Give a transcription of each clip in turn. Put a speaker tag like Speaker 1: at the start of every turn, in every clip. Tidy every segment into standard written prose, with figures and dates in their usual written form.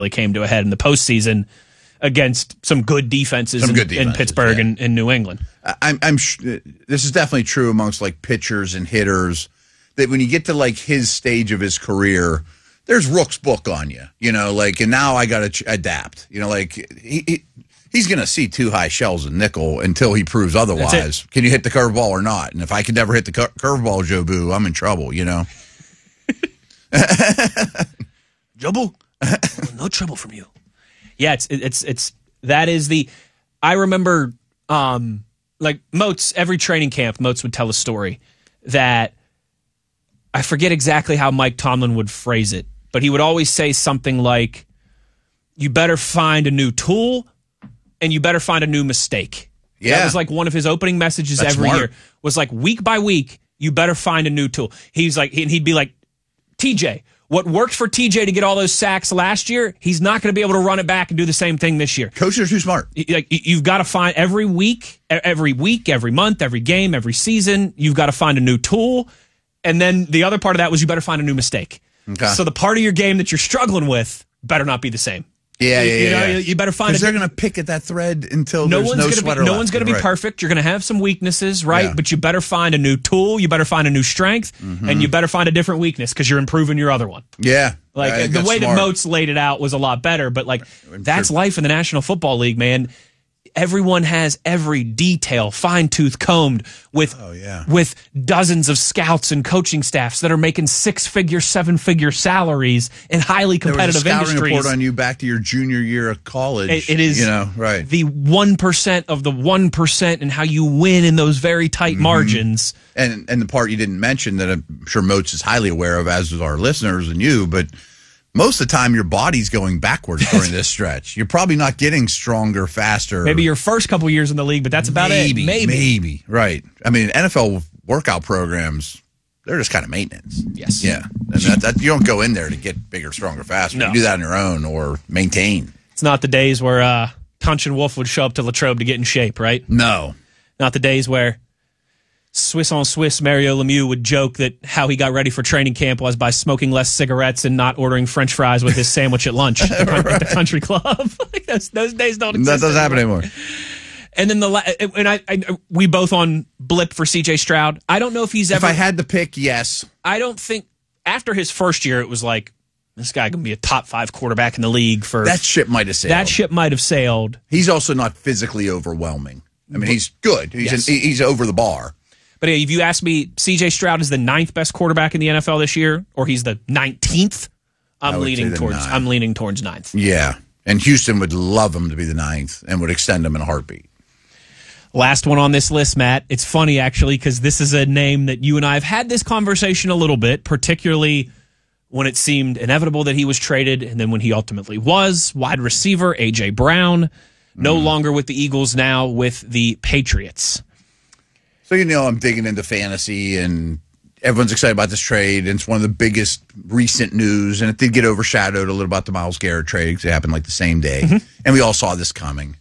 Speaker 1: came to a head in the postseason against some good defenses, in Pittsburgh and New England.
Speaker 2: I'm this is definitely true amongst like pitchers and hitters, that when you get to like his stage of his career, there's Rook's book on you, and now I got to adapt, like he's going to see too high shells and nickel until he proves otherwise. Can you hit the curveball or not? And if I can never hit the curveball, Jobu, I'm in trouble,
Speaker 1: Jobu, no trouble from you. Yeah, that is the. I remember, like Moats, every training camp, Moats would tell a story that I forget exactly how Mike Tomlin would phrase it, but he would always say something like, "You better find a new tool, and you better find a new mistake."
Speaker 2: Yeah,
Speaker 1: that was like one of his opening messages every year. Was like week by week, you better find a new tool. He's like, and he'd be like, TJ. What worked for TJ to get all those sacks last year, he's not going to be able to run it back and do the same thing this year.
Speaker 2: Coaches are too smart.
Speaker 1: You've got to find every week, every month, every game, every season, you've got to find a new tool. And then the other part of that was you better find a new mistake.
Speaker 2: Okay.
Speaker 1: So the part of your game that you're struggling with better not be the same.
Speaker 2: Yeah.
Speaker 1: You better find.
Speaker 2: Because they're going to pick at that thread until there's no sweater left.
Speaker 1: No one's going to be perfect. You're going to have some weaknesses, right? Yeah. But you better find a new tool. You better find a new strength, and you better find a different weakness because you're improving your other one.
Speaker 2: Yeah,
Speaker 1: like the way that Moats laid it out was a lot better. But like that's life in the National Football League, man. Everyone has every detail fine-tooth combed with dozens of scouts and coaching staffs that are making 6-figure, 7-figure salaries in highly competitive
Speaker 2: there was a scouting
Speaker 1: industries.
Speaker 2: Report on you back to your junior year of college.
Speaker 1: It is
Speaker 2: right.
Speaker 1: The 1% of the 1% and how you win in those very tight margins.
Speaker 2: And the part you didn't mention that I'm sure Moats is highly aware of, as is our listeners and you, but most of the time, your body's going backwards during this stretch. You're probably not getting stronger, faster.
Speaker 1: Maybe your first couple years in the league, but that's about it.
Speaker 2: Maybe. Right. I mean, NFL workout programs, they're just kind of maintenance.
Speaker 1: Yes.
Speaker 2: Yeah. And that you don't go in there to get bigger, stronger, faster. No. You do that on your own or maintain.
Speaker 1: It's not the days where Tunch and Wolf would show up to Latrobe to get in shape, right?
Speaker 2: No.
Speaker 1: Not the days where Swiss on Swiss Mario Lemieux would joke that how he got ready for training camp was by smoking less cigarettes and not ordering French fries with his sandwich at lunch at the country club. Those days don't exist.
Speaker 2: That doesn't happen anymore.
Speaker 1: And then we both on blip for CJ Stroud. I don't know if he's ever.
Speaker 2: If I had to pick, yes.
Speaker 1: I don't think after his first year it was like this guy can be a top 5 quarterback in the league for
Speaker 2: that ship might have sailed.
Speaker 1: That ship might have sailed.
Speaker 2: He's also not physically overwhelming. I mean, he's good. He's over the bar.
Speaker 1: But if you ask me, C.J. Stroud is the 9th best quarterback in the NFL this year, or he's the 19th. I'm leaning towards 9th.
Speaker 2: Yeah, and Houston would love him to be the 9th and would extend him in a heartbeat.
Speaker 1: Last one on this list, Matt. It's funny actually because this is a name that you and I have had this conversation a little bit, particularly when it seemed inevitable that he was traded, and then when he ultimately was. Wide receiver A.J. Brown, no longer with the Eagles, now with the Patriots.
Speaker 2: So, I'm digging into fantasy, and everyone's excited about this trade, and it's one of the biggest recent news, and it did get overshadowed a little about the Myles Garrett trade because it happened like the same day, and we all saw this coming.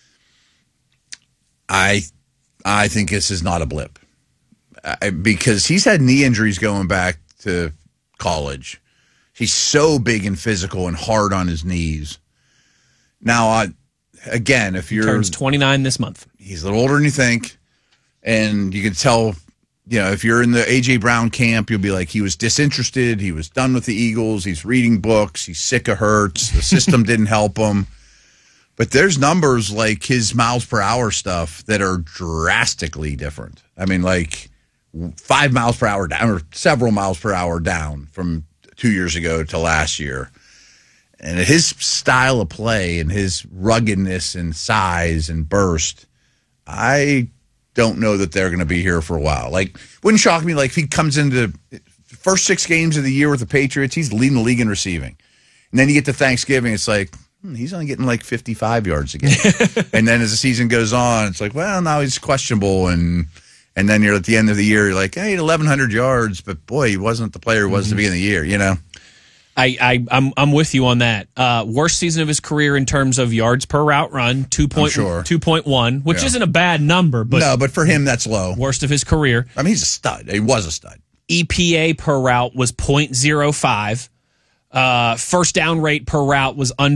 Speaker 2: I think this is not a blip because he's had knee injuries going back to college. He's so big and physical and hard on his knees. Now, again, if you're...
Speaker 1: He turns 29 this month.
Speaker 2: He's a little older than you think. And you can tell, if you're in the A.J. Brown camp, you'll be like, he was disinterested. He was done with the Eagles. He's reading books. He's sick of Hurts. The system didn't help him. But there's numbers like his miles per hour stuff that are drastically different. I mean, like 5 miles per hour down or several miles per hour down from 2 years ago to last year. And his style of play and his ruggedness and size and burst, I don't know that they're going to be here for a while. Like, wouldn't shock me, like, if he comes into the first 6 games of the year with the Patriots, he's leading the league in receiving. And then you get to Thanksgiving, it's like, he's only getting like 55 yards a game. And then as the season goes on, it's like, well, now he's questionable. And then you're at the end of the year, you're like, hey, 1,100 yards, but boy, he wasn't the player he was at the beginning of the year,
Speaker 1: I'm with you on that. Worst season of his career in terms of yards per route run, 2.1, which isn't a bad number. But
Speaker 2: no, but for him, that's low.
Speaker 1: Worst of his career.
Speaker 2: I mean, he's a stud. He was a stud.
Speaker 1: EPA per route was 0.05. First down rate per route was under